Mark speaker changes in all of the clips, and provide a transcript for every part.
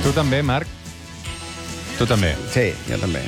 Speaker 1: Tu també, Marc? Tu també?
Speaker 2: Sí, jo també.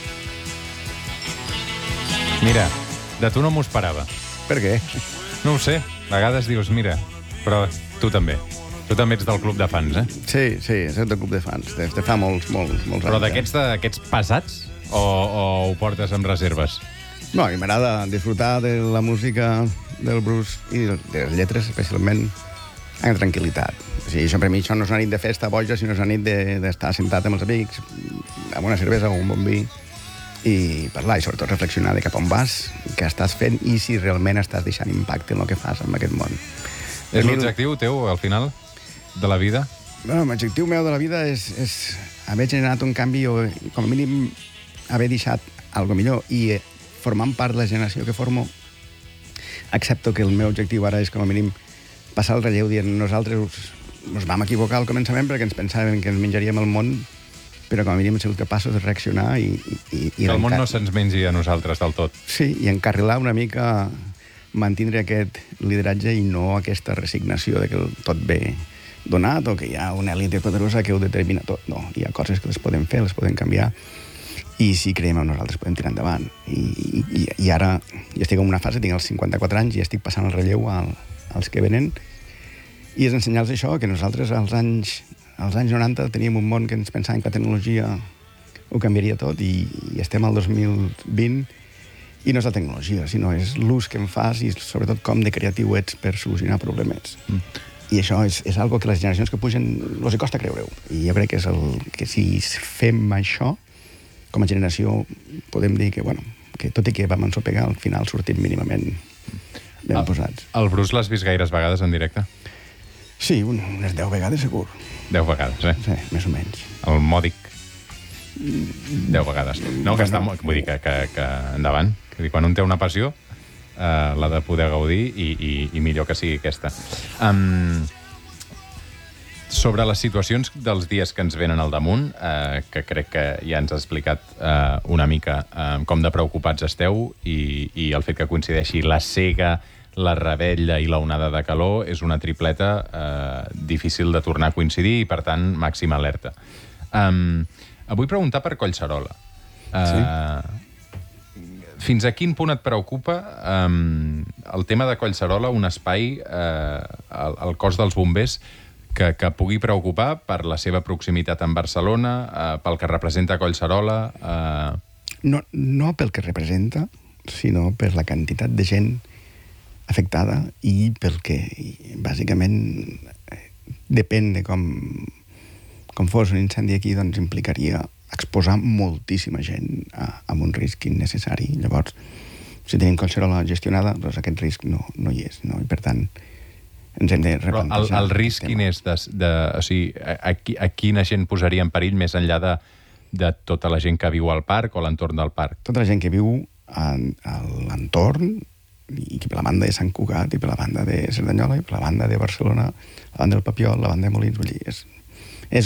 Speaker 1: Mira, de tu no m'ho esperava.
Speaker 2: Per què?
Speaker 1: No ho sé, a vegades dius, mira, però tu també. Tu també ets del club de fans, eh?
Speaker 2: Sí, soc del club de fans, de fa molts anys.
Speaker 1: Però d'aquests pesats o ho portes amb reserves?
Speaker 2: No, a mi m'agrada disfrutar de la música del Bruce i de les lletres, especialment amb tranquil·litat. O sigui, això per mi això no és una nit de festa boja, sinó és una nit d'estar sentat amb els amics, amb una cervesa o un bon vi, i parlar, i sobretot reflexionar de cap on vas, què estàs fent i si realment estàs deixant impacte en el que fas en aquest món.
Speaker 1: És l'objectiu teu, al final, de la vida?
Speaker 2: Bueno, l'objectiu meu de la vida és haver generat un canvi o, com a mínim, haver deixat alguna millor i formant part de la generació que formo, accepto que el meu objectiu ara és, com a mínim, passar el relleu dient nosaltres ens vam equivocar al començament perquè ens pensàvem que ens menjaríem el món, però com a mínim hem sigut capaços de reaccionar i
Speaker 1: que el món no se'ns mengi a nosaltres del tot.
Speaker 2: Sí, i encarrilar una mica, mantindre aquest lideratge i no aquesta resignació de que tot ve donat o que hi ha una elit poderosa que ho determina tot. No, hi ha coses que les podem fer, les podem canviar, i si creiem en nosaltres podem tirar endavant. I ara jo estic en una fase, tinc els 54 anys i estic passant el relleu als que venen, i és ensenyar-los això, que nosaltres als anys 90 teníem un món que ens pensàvem que la tecnologia ho canviaria tot, i estem al 2020 i no és la tecnologia, sinó és l'ús que en fas i sobretot com de creatiu ets per solucionar problemes. I això és algo que les generacions que pugen els costa creure-ho. I jo crec que és que si fem això, com a generació, podem dir que, bueno, que tot i que vam ensopegar, al final sortim mínimament ben posats.
Speaker 1: El Bruce l'has vist gaires vegades en directe?
Speaker 2: Sí, unes 10 vegades segur.
Speaker 1: 10 vegades, eh?
Speaker 2: Sí, més o menys.
Speaker 1: El mòdic 10 vegades. No, que està molt... Vull dir que endavant. Vull dir, quan un té una passió, l'ha de poder gaudir i millor que sigui aquesta. Sobre les situacions dels dies que ens venen al damunt, que crec que ja ens has explicat una mica com de preocupats esteu, i el fet que coincideixi la sega, la rebella i la onada de calor és una tripleta difícil de tornar a coincidir i, per tant, màxima alerta. Vull preguntar per Collserola. Fins a quin punt et preocupa el tema de Collserola, un espai al cos dels bombers que pugui preocupar per la seva proximitat amb Barcelona, pel que representa Collserola?
Speaker 2: No pel que representa, sinó per la quantitat de gent afectada i pel que, bàsicament, depèn de com fos un incendi aquí, doncs implicaria exposar moltíssima gent a un risc innecessari. Llavors, si tenim Collserola gestionada, doncs aquest risc no hi és, no? I per tant, ens hem de replantejar.
Speaker 1: Però el risc quin és? O sigui, a quina gent posaria en perill més enllà de tota la gent que viu al parc o a l'entorn del parc?
Speaker 2: Tota la gent que viu a l'entorn, i per la banda de Sant Cugat, i per la banda de Cerdanyola, i per la banda de Barcelona, la banda del Papiol, la banda de Molins, vull dir, és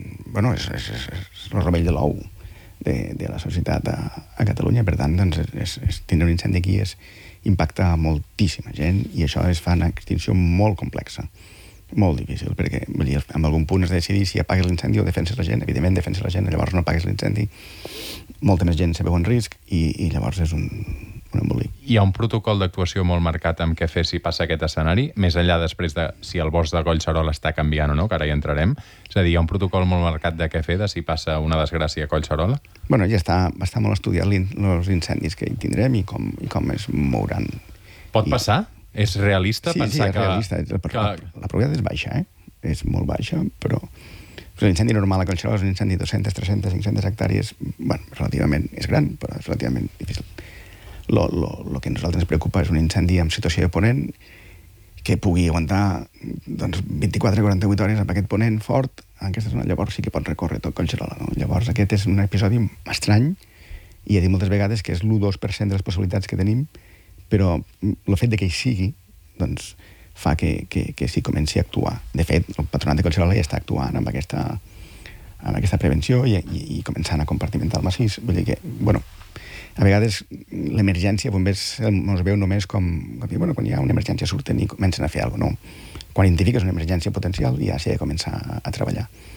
Speaker 2: el rovell de l'ou de la societat a Catalunya. Per tant, doncs, tindre un incendi aquí impacta moltíssima gent, i això fa una extinció molt complexa, molt difícil, perquè vull dir, en algun punt has de decidir si apagues l'incendi o defenses la gent. Evidentment, defenses la gent, llavors no apagues l'incendi, molta més gent se veu en risc, i llavors és un embolic.
Speaker 1: Hi ha un protocol d'actuació molt marcat amb què fer si passa aquest escenari, més enllà després de si el bosc de Collserola està canviant o no, que ara hi entrarem. És a dir, hi ha un protocol molt marcat de què fer de si passa una desgràcia a Collserola?
Speaker 2: Bueno, ja està molt estudiat els incendis que hi tindrem i com es mouran.
Speaker 1: Pot passar? És realista pensar que...
Speaker 2: Sí, és realista. La probabilitat és baixa, és molt baixa, però l'incendi normal a Collserola és un incendi de 200, 300, 500 hectàrees, bueno, relativament és gran, però és relativament difícil. El que a nosaltres ens preocupa és un incendi en situació de ponent que pugui aguantar 24-48 hores amb aquest ponent fort en aquesta zona. Llavors sí que pot recórrer tot Collserola, no? Llavors aquest és un episodi estrany, i he dit moltes vegades que és l'1-2% de les possibilitats que tenim, però el fet de que hi sigui doncs, fa que s'hi comenci a actuar. De fet, el Patronat de Collserola ja està actuant amb aquesta prevenció i començant a compartimentar el massís. Vull dir que, bueno, a vegades l'emergència bombers ens veu només com dir, bueno, quan hi ha una emergència surten i comencen a fer alguna cosa. No. Quan identifiques una emergència potencial ja s'ha de començar a treballar.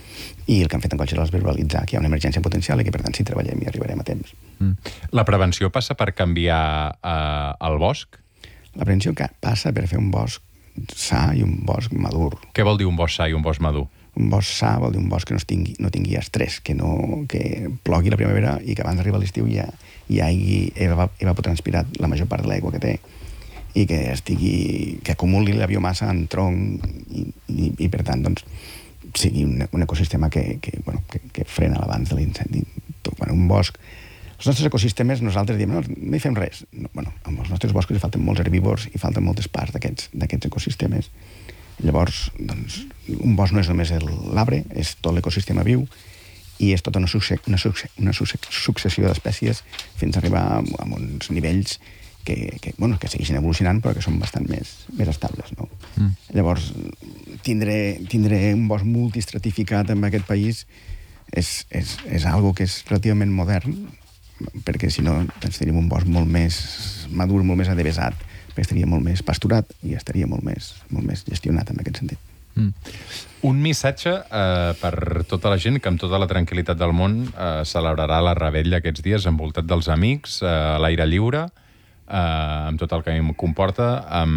Speaker 2: I el que han fet en Cotxes és verbalitzar que hi ha una emergència potencial i que, per tant, si treballem hi arribarem a temps.
Speaker 1: La prevenció passa per canviar el bosc?
Speaker 2: La prevenció passa per fer un bosc sa i un bosc madur.
Speaker 1: Què vol dir un bosc sa i un bosc madur?
Speaker 2: Un bosc sa vol dir un bosc que no tingui estrès, que plogui la primavera i que abans d'arribar a l'estiu ja hi hagi evapotranspirat la major part de l'aigua que té i que acumuli la biomassa en tronc i per tant, doncs, sigui un ecosistema que frena l'abans de l'incendi. Un bosc... Els nostres ecosistemes, nosaltres diem, no hi fem res. Amb els nostres boscos hi falten molts herbívors i falten moltes parts d'aquests ecosistemes. Llavors, doncs, un bosc no és només l'arbre, és tot l'ecosistema viu i és tota una successió d'espècies fins a arribar a uns nivells que segueixin evolucionant però que són bastant més estables. No? Llavors, tindre un bosc multistratificat en aquest país és algo que és relativament modern, perquè si no tenim un bosc molt més madur, molt més adevesat, estaria molt més pasturat i estaria molt més gestionat en aquest sentit.
Speaker 1: Un missatge per tota la gent que amb tota la tranquil·litat del món celebrarà la revetlla aquests dies envoltat dels amics, a l'aire lliure, amb tot el que comporta,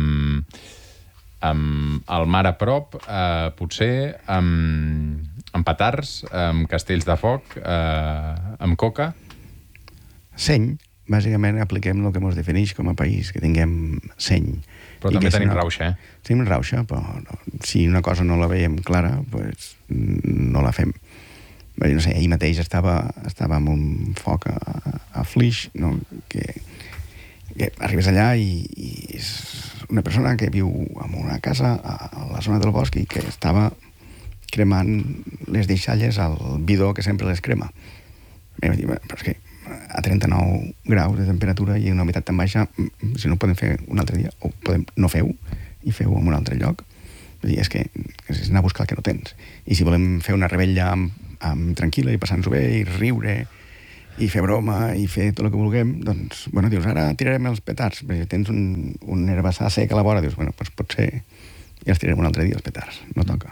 Speaker 1: amb el mar a prop, potser amb petards, amb castells de foc, amb coca.
Speaker 2: Seny, bàsicament apliquem el que ens defineix com a país, que tinguem seny.
Speaker 1: Però també tenim rauxa,
Speaker 2: Tenim rauxa, però si una cosa no la veiem clara, doncs no la fem. No sé, ahir mateix estava amb un foc a Flix, no? que arribes allà i és una persona que viu en una casa a la zona del bosc i que estava cremant les deixalles al bidó que sempre les crema. I vaig dir, però és que a 39 graus de temperatura i una humitat tan baixa, si no ho podem fer un altre dia, o no feu, i feu en un altre lloc. És que és anar a buscar el que no tens. I si volem fer una revetlla tranquil·la i passar-nos-ho bé, i riure, i fer broma, i fer tot el que vulguem, doncs, dius, ara tirarem els petards, perquè tens un herbassar sec a la vora, dius, doncs potser ja els tirarem un altre dia, els petards, no toca.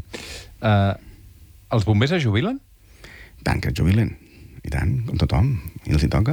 Speaker 1: Els bombers es jubilen?
Speaker 2: Tant que es jubilen. I tant, com tothom, i els hi toca.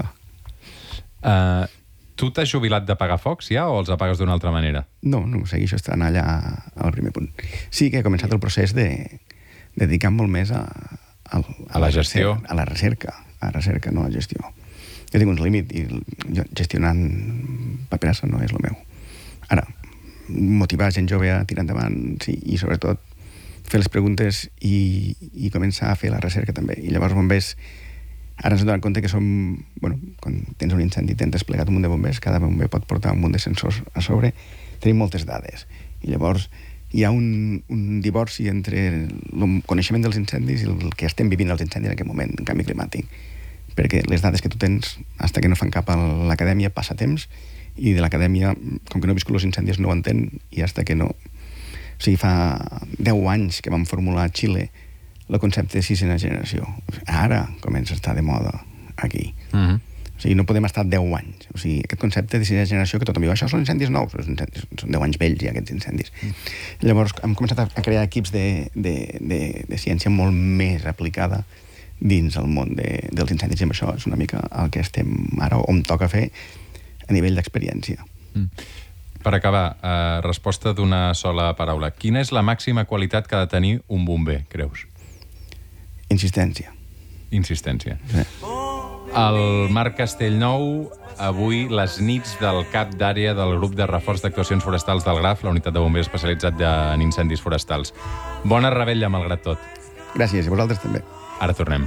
Speaker 1: Tu t'has jubilat d'apagar focs ja o els apagues d'una altra manera?
Speaker 2: No, segueixo estant allà al primer punt. Sí que he començat el procés de dedicar molt més a
Speaker 1: la gestió.
Speaker 2: A la recerca, no a la gestió. Jo tinc uns límits i gestionant paperassa no és el meu. Ara, motivar gent jove a tirar endavant, sí, i sobretot fer les preguntes i començar a fer la recerca també. I llavors bombers, ara ens hem donat compte que quan tens un incendi, tens desplegat un munt de bombers, cada bomber pot portar un munt de sensors a sobre, tenim moltes dades. I llavors hi ha un divorci entre el coneixement dels incendis i el que estem vivint els incendis en aquest moment, en canvi climàtic. Perquè les dades que tu tens, fins que no fan cap a l'acadèmia, passa temps, i de l'acadèmia, com que no he viscut els incendis, no ho entén, i fins que no... O sigui, fa 10 anys que vam formular a Xile el concepte de sisena generació. Ara comença a estar de moda aquí. O sigui, no podem estar 10 anys. O sigui, aquest concepte de sisena generació que tothom diu, això són incendis nous, són 10 anys vells ja, aquests incendis. Llavors hem començat a crear equips de ciència molt més aplicada dins el món dels incendis, i amb això és una mica el que estem ara, o em toca fer a nivell d'experiència.
Speaker 1: Per acabar, resposta d'una sola paraula. Quina és la màxima qualitat que ha de tenir un bomber, creus?
Speaker 2: Insistència.
Speaker 1: Insistència. Sí. El Marc Castellnou, avui les nits del cap d'àrea del grup de reforç d'actuacions forestals del GRAF, la unitat de bombers especialitzat en incendis forestals. Bona revetlla, malgrat tot.
Speaker 2: Gràcies, i vosaltres també.
Speaker 1: Ara tornem.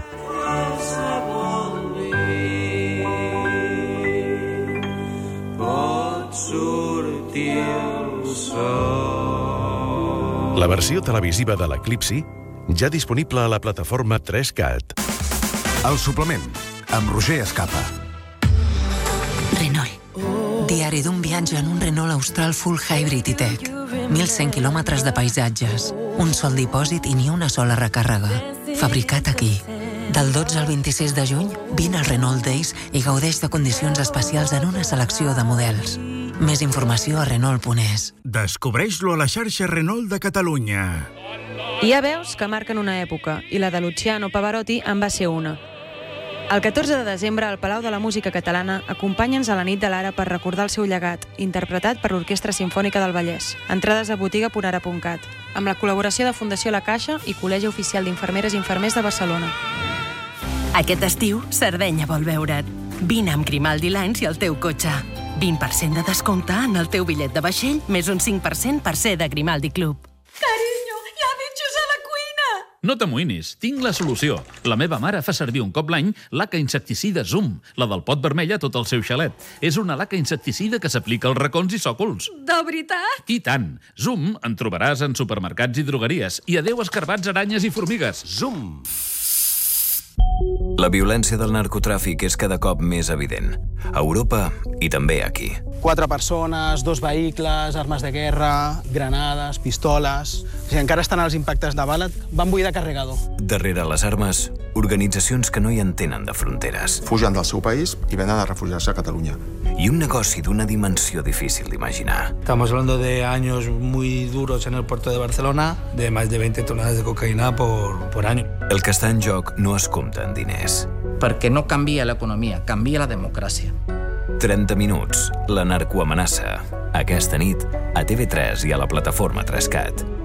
Speaker 3: La versió televisiva de l'Eclipsi ja disponible a la plataforma 3CAT.
Speaker 4: El suplement, amb Roger Escapa.
Speaker 5: Renault. Diari d'un viatge en un Renault Austral Full Hybrid i-Tech. 1.100 quilòmetres de paisatges, un sol dipòsit i ni una sola recàrrega. Fabricat aquí. Del 12 al 26 de juny, vine al Renault Days i gaudeix de condicions especials en una selecció de models. Més informació a Renault.es.
Speaker 4: Descobreix-lo a la xarxa Renault de Catalunya.
Speaker 6: Hi ha veus que marquen una època, i la de Luciano Pavarotti en va ser una. El 14 de desembre, al Palau de la Música Catalana, acompanya'ns a la nit de l'Ara per recordar el seu llegat, interpretat per l'Orquestra Simfònica del Vallès. Entrades a botiga.ara.cat, amb la col·laboració de Fundació La Caixa i Col·legi Oficial d'Infermeres i Infermers de Barcelona.
Speaker 7: Aquest estiu, Sardenya vol veure't. Vine amb Grimaldi Lines i el teu cotxe. 20% de descompte en el teu bitllet de vaixell, més un 5% per ser de Grimaldi Club.
Speaker 8: Carinyo, hi ha bitxos a la cuina!
Speaker 9: No t'amoïnis, tinc la solució. La meva mare fa servir un cop l'any laca insecticida Zoom, la del pot vermell a tot el seu xalet. És una laca insecticida que s'aplica als racons i sòcols.
Speaker 8: De veritat?
Speaker 9: I tant! Zoom en trobaràs en supermercats i drogueries i a 10 escarbats aranyes i formigues.
Speaker 4: Zoom.
Speaker 10: La violència del narcotràfic és cada cop més evident. A Europa i també aquí.
Speaker 11: 4 persones, 2 vehicles, armes de guerra, granades, pistoles... O sigui, encara estan els impactes de bala, van buidar carregador.
Speaker 10: Darrere les armes, organitzacions que no hi entenen de fronteres.
Speaker 12: Fugen del seu país i venen a refugiar-se a Catalunya.
Speaker 10: I un negoci d'una dimensió difícil d'imaginar.
Speaker 13: Estamos hablando de años muy duros en el puerto de Barcelona, de más de 20 toneladas de cocaïna por año.
Speaker 10: El que està en joc no es compta en diners.
Speaker 14: Perquè no canvia l'economia, canvia la democràcia.
Speaker 10: 30 minuts, la narcoamenaça. Aquesta nit, a TV3 i a la plataforma 3CAT.